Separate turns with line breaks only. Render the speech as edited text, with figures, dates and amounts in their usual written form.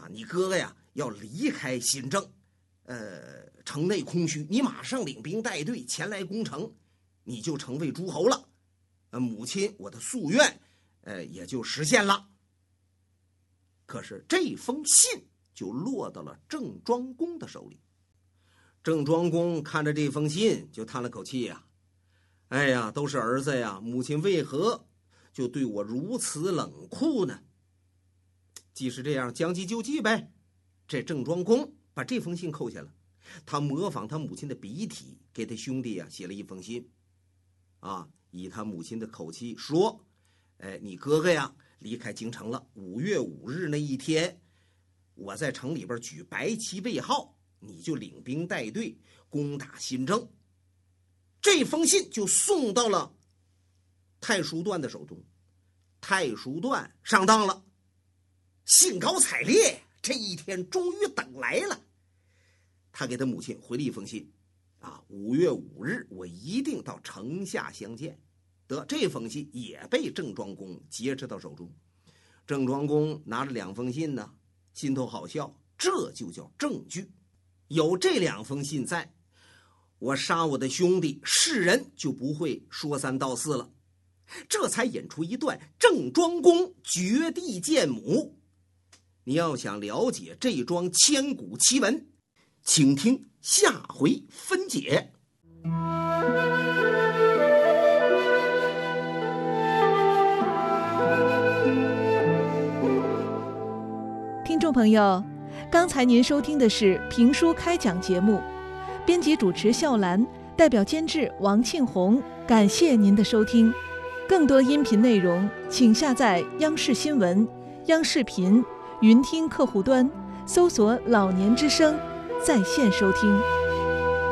你哥哥呀要离开新郑，城内空虚，你马上领兵带队前来攻城，你就成为诸侯了。母亲我的夙愿，也就实现了。可是这封信就落到了郑庄公的手里。郑庄公看着这封信就叹了口气呀，哎呀，都是儿子呀，母亲为何就对我如此冷酷呢？既是这样，将计就计呗。这郑庄公把这封信扣下了，他模仿他母亲的笔体，给他兄弟写了一封信，以他母亲的口气说，你哥哥呀离开京城了，5月5日那一天，我在城里边举白旗卫号，你就领兵带队攻打新郑。这封信就送到了太叔段的手中，太叔段上当了，兴高采烈，这一天终于等来了。他给他母亲回了一封信，5月5日我一定到城下相见。得，这封信也被郑庄公劫持到手中。郑庄公拿着2封信呢，心头好笑，这就叫证据。有这2封信在，我杀我的兄弟，世人就不会说三道四了。这才引出一段郑庄公绝地见母。你要想了解这桩千古奇闻，请听下回分解。
听众朋友，刚才您收听的是评书开讲节目，编辑主持笑兰，代表监制王庆红，感谢您的收听。更多音频内容请下载央视新闻、央视频云听客户端，搜索老年之声在线收听。